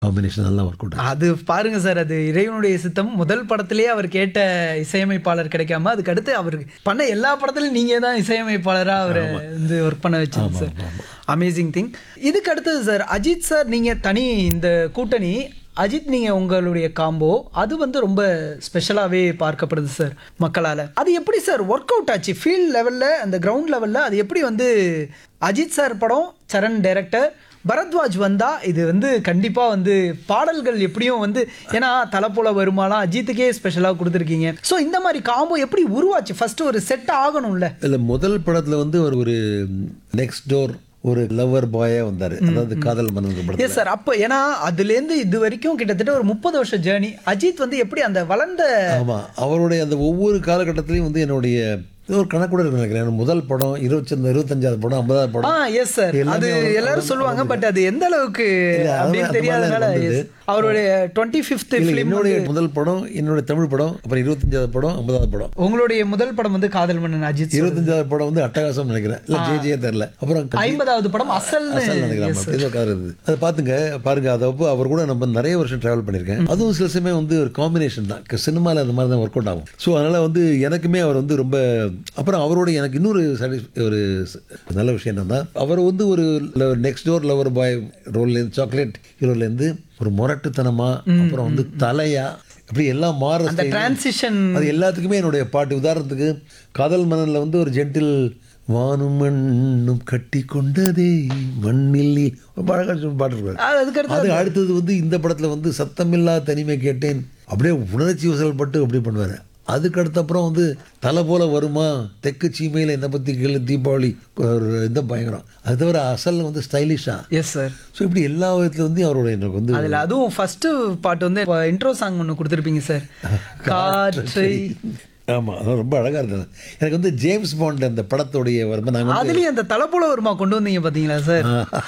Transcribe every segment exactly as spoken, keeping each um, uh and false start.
Combination நல்லா work out. அது பாருங்க சார், அது இறைவனுடைய சித்தம். முதல் படத்திலேயே அவர் கேட்ட இசையமைப்பாளர் கிடைக்காம அதுக்கு அடுத்து அவர் பண்ண எல்லா படத்துலையும் நீங்கள் தான் இசையமைப்பாளராக அவரை வந்து ஒர்க் பண்ண வச்சுங்க சார். Amazing thing. இதுக்கு அடுத்தது சார், அஜித் சார் நீங்கள் தனி இந்த கூட்டணி, அஜித் நீங்கள் உங்களுடைய காம்போ அது வந்து ரொம்ப ஸ்பெஷலாகவே பார்க்கப்படுது சார் மக்களால். அது எப்படி சார் ஒர்க் அவுட் ஆச்சு ஃபீல்ட் லெவலில், அந்த கிரவுண்ட் லெவலில்? அது எப்படி வந்து அஜித் சார் படம், சரண் டைரக்டர், பரத்வாஜ் வந்தா இது வந்து கண்டிப்பா வந்து பாடல்கள் எப்படியும் வந்து, ஏன்னா தலை போல வருமாலாம் அஜித்துக்கே ஸ்பெஷலாக கொடுத்துருக்கீங்க. ஸோ இந்த மாதிரி காம்போ எப்படி உருவாச்சு? ஃபர்ஸ்ட் ஒரு செட் ஆகணும்ல. இல்லை, முதல் படத்தில் வந்து ஒரு ஒரு நெக்ஸ்ட் டோர் ஒரு லவர் பாயா வந்தாரு, அதாவது காதல் மன்னன். Yes sir. அப்போ ஏன்னா அதுலேருந்து இது வரைக்கும் கிட்டத்தட்ட ஒரு முப்பது வருஷம் ஜேர்னி. அஜித் வந்து எப்படி அந்த வளர்ந்த, ஆமாம், அவருடைய அந்த ஒவ்வொரு காலகட்டத்திலையும் வந்து என்னுடைய ஒரு கணக்கூட இருக்கு நினைக்கிறேன். முதல் படம் இருபத்தி இருபத்தஞ்சாவது படம், ஐம்பதாவது படம். ஆ எஸ் சார். அது எல்லாரும் சொல்லுவாங்க, பட் அது எந்த அளவுக்கு அப்படின்னு தெரியாதனால அவருடைய டுவெண்ட்டி ஃபிஃப்த் ஃபிலிம். என்னுடைய முதல் படம், என்னுடைய தமிழ் படம், அப்புறம் இருபத்தஞ்சாவது படம், ஐம்பதாவது படம். உங்களுடைய முதல் படம் வந்து காதல் மன்னன் அஜித். இருபத்தஞ்சாவது படம் வந்து அட்டகாசம் நினைக்கிறேன், இல்லை ஜே ஜே தெரியல. அப்புறம் ஐம்பதாவது படம் அசல் நினைக்கிறேன். அதை பார்த்துங்க பாருங்க. அதை அவர் கூட நம்ம நிறைய வருஷம் டிராவல் பண்ணியிருக்கேன். அதுவும் சில சமயம் வந்து ஒரு காம்பினேஷன் தான், சினிமாவில் அந்த மாதிரி தான் ஒர்க் அவுட் ஆகும். ஸோ அதனால வந்து எனக்குமே அவர் வந்து ரொம்ப, அப்புறம் அவரோட எனக்கு இன்னொரு ஒரு நல்ல விஷயம் என்னன்னா, அவர் வந்து ஒரு next door lover boy ரோல்லேருந்து, chocolate ஹீரோலேருந்து ஒரு முரட்டுத்தனமா, அப்புறம் வந்து தலையா, அப்படி எல்லாம் மாற டிரான்சிஷன், அது எல்லாத்துக்குமே என்னுடைய பாட்டு. உதாரணத்துக்கு காதல் மன்னனில் வந்து ஒரு ஜென்டில் வானும் மண்ணும் கட்டி கொண்டதே மண்ணில் பாட்டு இருக்காரு. அது அடுத்தது வந்து இந்த படத்தில் வந்து சத்தமில்லா தனிமை கேட்டேன், அப்படியே உணர்ச்சி வசல்பட்டு அப்படி பண்ணுவார். அதுக்கு அடுத்தப்புறம் வந்து தலை போல வருமா, தெற்கு சீமையில் என்னை பற்றி கேளு, தீபாவளி ஒரு இந்த பயங்கரம். அது தவிர அசல் வந்து ஸ்டைலிஷா. Yes sir. ஸோ இப்படி எல்லா விதத்துல வந்து அவரோட எனக்கு வந்து அதில் அதுவும் ஃபர்ஸ்ட் பாட்டு வந்து இன்ட்ரோ சாங் ஒன்று கொடுத்துருப்பீங்க சார், காற்றை. ஆமாம், அதெல்லாம் ரொம்ப அழகாக இருந்தது. எனக்கு வந்து ஜேம்ஸ் பாண்ட் அந்த படத்துடைய வரும்போது நாங்கள் அதுலேயும் அந்த தலை போல வருமா கொண்டு வந்தீங்க பார்த்தீங்களா சார்?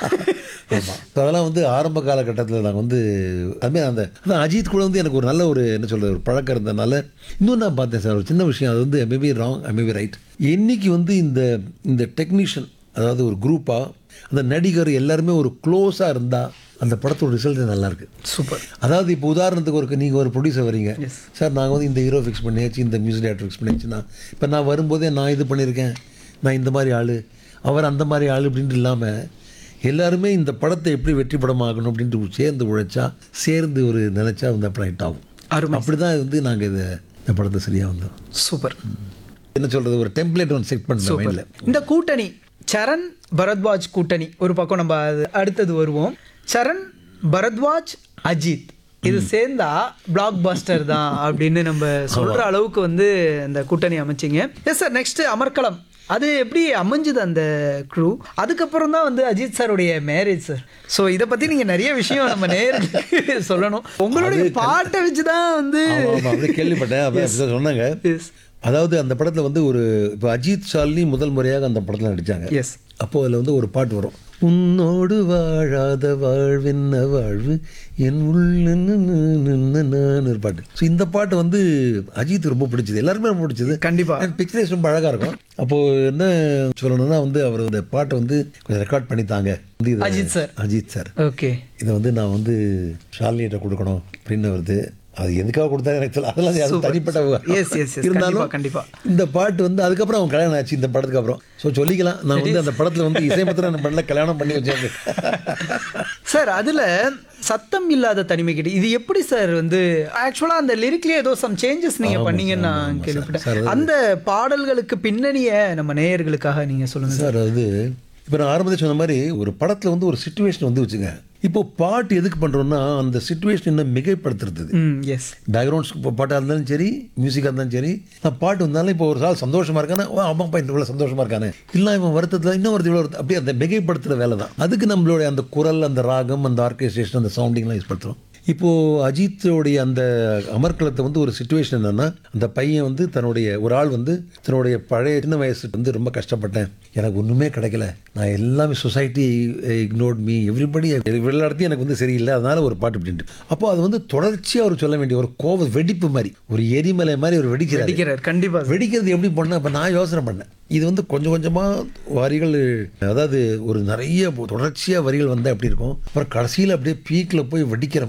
ஆமாம், அதெல்லாம் வந்து ஆரம்ப காலகட்டத்தில் நாங்கள் வந்து அதுமாதிரி அந்த அதான் அஜித் கூட வந்து எனக்கு ஒரு நல்ல ஒரு என்ன சொல்கிறது ஒரு பழக்கம் இருந்ததுனால. இன்னும் நான் பார்த்தேன் சார் ஒரு சின்ன விஷயம், அது வந்து maybe wrong, I maybe right. இன்னைக்கு வந்து இந்த இந்த டெக்னீஷியன், அதாவது ஒரு குரூப்பாக அந்த நடிகர் எல்லாருமே ஒரு க்ளோஸாக இருந்தால் அந்த படத்தோட ரிசல்ட் நல்லாயிருக்கு. சூப்பர். அதாவது இப்போ உதாரணத்துக்கு ஒரு நீங்கள் ஒரு ப்ரொடியூசர் வரீங்க சார், நாங்கள் வந்து இந்த ஹீரோ ஃபிக்ஸ் பண்ணியாச்சு, இந்த மியூசிக் டேரக்டர் ஃபிக்ஸ் பண்ணியாச்சுன்னா, இப்போ நான் வரும்போதே நான் இது பண்ணியிருக்கேன், நான் இந்த மாதிரி ஆள், அவர் அந்த மாதிரி ஆள் அப்படின்ட்டு இல்லாமல் எல்லாருமே இந்த படத்தை எப்படி வெற்றி படமாகணும் அப்படின்ட்டு சேர்ந்து உழைச்சா, சேர்ந்து ஒரு நினைச்சா வந்து படம் ஹிட் ஆகும். அப்படி தான் வந்து நாங்கள் இதை இந்த படத்தை சரியாக வந்தோம். சூப்பர். என்ன சொல்கிறது, ஒரு டெம்ப்ளேட் ஒன்று செட் பண்ணுறோம். இந்த கூட்டணி சரண் பரத்வாஜ் கூட்டணி ஒரு பக்கம், நம்ம அடுத்தது வருவோம். சரண் பரத்வாஜ் அஜித் இது சேர்ந்தா பிளாக் பஸ்டர் தான் அப்படின்னு நம்ம சொல்ற அளவுக்கு வந்து இந்த கூட்டணி அமைச்சிங்க. Yes sir. நெக்ஸ்ட் அமர்க்களம், அது எப்படி அமைஞ்சுது அந்த க்ரூ? அதுக்கப்புறம் தான் வந்து அஜித் சாருடைய மேரேஜ் சார். ஸோ இதை பற்றி நீங்கள் நிறைய விஷயம் நம்ம நேருக்கு சொல்லணும். உங்களுடைய பாட்டை வச்சு தான் வந்து கேள்விப்பட்டேன் சொன்னாங்க. அதாவது அந்த படத்தில் வந்து ஒரு இப்போ அஜித் ஷாலினி முதல் முறையாக அந்த படத்தில் நடித்தாங்க. எஸ். அப்போது அதில் வந்து ஒரு பாட்டு வரும், உன்னோடு வாழாத வாழ்வென்ன வாழ்வு என் உள்ள பாட்டு. ஸோ இந்த பாட்டு வந்து அஜித் ரொம்ப பிடிச்சது, எல்லாருமே ரொம்ப பிடிச்சது. கண்டிப்பாக பிக்சரைஸ் ரொம்ப அழகாக இருக்கும். அப்போது என்ன சொல்லணும்னா வந்து அவர் இந்த பாட்டை வந்து கொஞ்சம் record பண்ணித்தாங்க Ajith sir. Ajith sir okay, இதை வந்து நான் வந்து ஷாலினிகிட்ட கொடுக்கணும் அப்படின்னு வருது. அது எதுக்காக கொடுத்தா எனக்கு சொல்ல, அதெல்லாம் தனிப்பட்ட இருந்தாலும் கண்டிப்பா இந்த பாட்டு வந்து அதுக்கப்புறம் அவன் கல்யாணம் ஆச்சு இந்த படத்துக்கு அப்புறம். ஸோ சொல்லிக்கலாம், நான் வந்து அந்த படத்தில் வந்து இசையமைத்துல பண்ணல, கல்யாணம் பண்ணி வச்சாங்க சார். அதில் சத்தம் இல்லாத தனிமை கிட்ட இது எப்படி சார் வந்து ஆக்சுவலாக அந்த லிரிக்லேயே ஏதோ சம் சேஞ்சஸ் நீங்கள் பண்ணீங்கன்னு நான் கேள்விப்பட்டேன். அந்த பாடல்களுக்கு பின்னணியை நம்ம நேயர்களுக்காக நீங்கள் சொல்லுங்கள் சார். அது இப்போ நான் ஆரம்பத்தில் சொன்ன மாதிரி ஒரு படத்தில் வந்து ஒரு சிச்சுவேஷன் வந்து வச்சுங்க. இப்போ பாட்டு எதுக்கு பண்ணுறோன்னா அந்த சிச்சுவேஷன் என்ன மிகைப்படுத்துறது. எஸ். பேக்ரவுண்ட்ஸ் பாட்டாக இருந்தாலும் சரி, மியூசிக்காக இருந்தாலும் சரி, நான் பாட்டு வந்தாலும் இப்போ ஒரு சால் சந்தோஷமாக இருக்கானே, ஓ அம்மாப்பா இந்த இவ்வளோ சந்தோஷமாக இருக்கானே, இல்லை இவன் வருத்தத்தில் இன்னும் வருது இவ்வளோ வருது, அப்படியே அந்த மிகைப்படுத்துகிற வேலை தான். அதுக்கு நம்மளுடைய அந்த குரல், அந்த ராகம், அந்த ஆர்கெஸ்ட்ரேஷன், அந்த சவுண்டிங்லாம் யூஸ் பண்ணுறோம். இப்போது அஜித்தோடைய அந்த அமர்க்களத்தை வந்து ஒரு சிச்சுவேஷன் என்னென்னா, அந்த பையன் வந்து தன்னுடைய ஒரு ஆள் வந்து தன்னுடைய பழைய சின்ன வயசு வந்து ரொம்ப கஷ்டப்பட்டேன், எனக்கு ஒன்றுமே கிடைக்கல, நான் எல்லாமே சொசைட்டி இக்னோர்ட் மீ, எவ்ரிபடி எல்லாத்தையும் எனக்கு வந்து சரியில்லை, அதனால ஒரு பாட்டு அப்படின்ட்டு. அப்போ அது வந்து தொடர்ச்சியாக அவர் சொல்ல வேண்டிய ஒரு கோவ வெடிப்பு மாதிரி, ஒரு எரிமலை மாதிரி ஒரு வெடிக்கிறார். கண்டிப்பாக வெடிக்கிறது எப்படி பண்ண. அப்போ நான் யோசனை பண்ணேன், இது வந்து கொஞ்சம் கொஞ்சமாக வரிகள், அதாவது ஒரு நிறைய தொடர்ச்சியாக வரிகள் வந்தால் எப்படி இருக்கும், அப்புறம் கடைசியில் அப்படியே பீக்கில் போய் வெடிக்கிற